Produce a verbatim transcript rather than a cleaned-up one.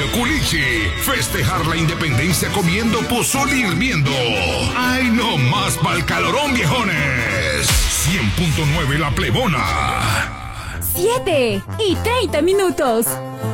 Barrio Culichi. Festejar la independencia comiendo pozole hirviendo. ¡Ay, no más pa'l calorón, viejones! cien punto nueve La Plebona. siete y treinta minutos.